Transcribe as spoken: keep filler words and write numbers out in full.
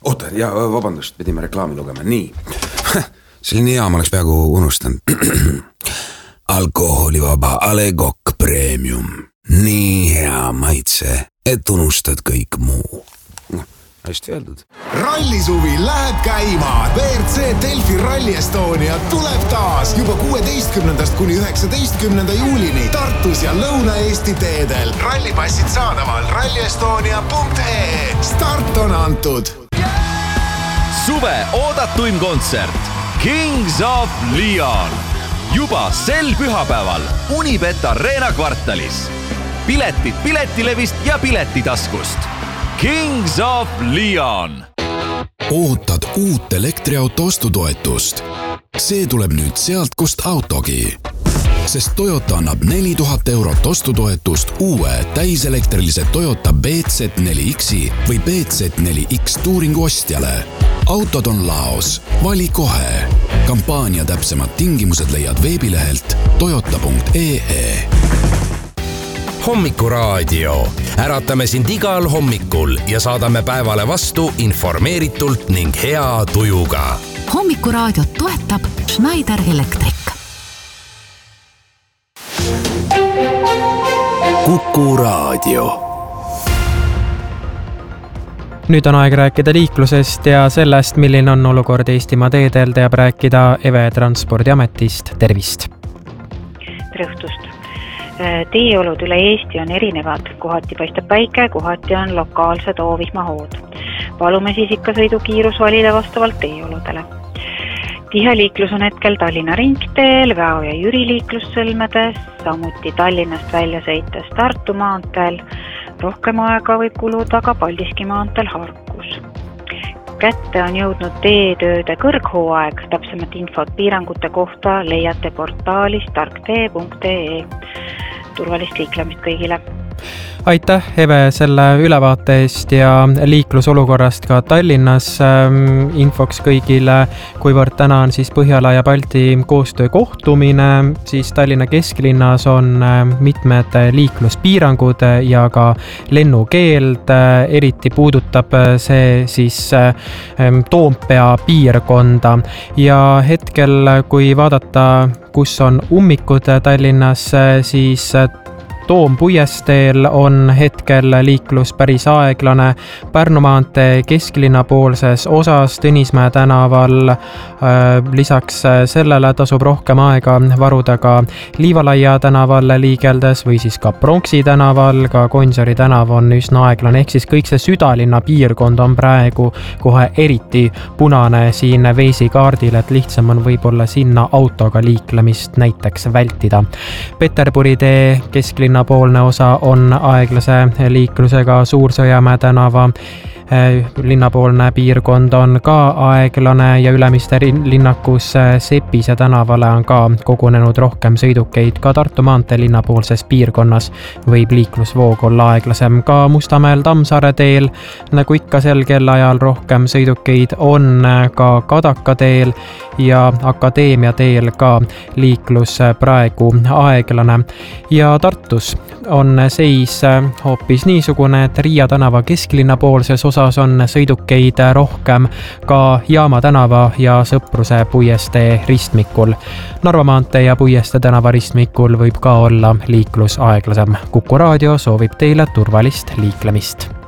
Oota, ja vabandust, pidime reklaami lugema. Nii, selline hea, ma oleks peaaegu unustanud. Alkoholivaba A Le Coq Premium. Nii hea maitse, et unustad kõik muu. No, hästi öeldud. Rallisuvi läheb käima. B R C Delfi Rally Estonia tuleb taas juba kuueteistkümnendast kuni üheksateistkümnenda juulini Tartus ja Lõuna-Eesti teedel. Rallipassid saadaval ralli estonia punkt ee. Start on antud. Suve oodatuim kontsert Kings of Leon. Juba sel pühapäeval Unibet Arena kvartalis. Piletid Piletilevist ja Piletitaskust. Kings of Leon. Ootad uut elektriauto ostutoetust. See tuleb nüüd sealt, kust autogi. Sest Toyota annab neli tuhat eurot ostutoetust uue täiselektrilise Toyota B Z neli X-i või B Z neli X Touringu ostjale. Autod on laos. Vali kohe. Kampaania täpsemad tingimused leiad veebilehelt toyota punkt ee. Hommikuraadio. Äratame sind igal hommikul ja saadame päevale vastu informeeritult ning hea tujuga. Hommikuraadiot toetab Schneider Electric. Kuku Raadio. Nüüd on aeg rääkida liiklusest ja sellest, milline on olukord Eestimaa teedel, teab rääkida Eve Transpordiametist. Tervist! Tere õhtust! Teeolud üle Eesti on erinevad. Kohati paistab päike, kohati on lokaalsed oovihmahood. Palume siis ikka sõidukiirus valida vastavalt teeoludele. Tihe liiklus on hetkel Tallinna ringteel, Väo ja Jüri liiklussõlmedes, samuti Tallinnast välja sõites Tartu maanteel. Rohkem aega võib kuluda ka Paldiski maanteel Harkus. Kätte on jõudnud teetööde kõrghooaeg. Täpsemat infot piirangute kohta leiate portaalis tarktee punkt ee. Turvalist liiklemist kõigile. Aitäh, Eve, selle ülevaate eest ja liiklusolukorrast ka Tallinnas. Infoks kõigile, kuivõrd täna on siis Põhjala ja Balti koostöö kohtumine, siis Tallinna kesklinnas on mitmed liikluspiirangud ja ka lennukeeld. Eriti puudutab see siis Toompea piirkonda ja hetkel, kui vaadata, kus on ummikud Tallinnas, siis Toom puiesteel on hetkel liiklus päris aeglane. Pärnu maantee kesklinna poolses osas Tõnismäe tänaval. Lisaks sellele tasub rohkem aega varuda ka Liivalaia tänaval liigeldes või siis ka Pronksi tänaval. Ka Gonsiori tänav on üsna aeglane. Ehk siis kõik see südalinna piirkond on praegu kohe eriti punane siin veesikaardil, et lihtsam on võib-olla sinna autoga liiklemist näiteks vältida. Peterburi tee kesklinna poolne osa on aeglase liiklusega. Suur-Sõjamäe tänava linnapoolne piirkond on ka aeglane ja Ülemiste linnakus Sepise tänavale on ka kogunenud rohkem sõidukeid. Ka Tartu maantee linnapoolses piirkonnas võib liiklusvoog olla aeglasem. Ka Mustamäel Tammsaare teel, nagu ikka sel kellaajal rohkem sõidukeid on ka Kadaka teel ja Akadeemia teel ka liiklus praegu aeglane. Ja Tartus on seis hoopis niisugune, et Riia tänava kesklinna poolses osas on sõidukeid rohkem ka Jaama tänava ja Sõpruse puiestee ristmikul. Narva maantee ja Puiestee tänava ristmikul võib ka olla liiklus aeglasem. Kuku Raadio soovib teile turvalist liiklemist.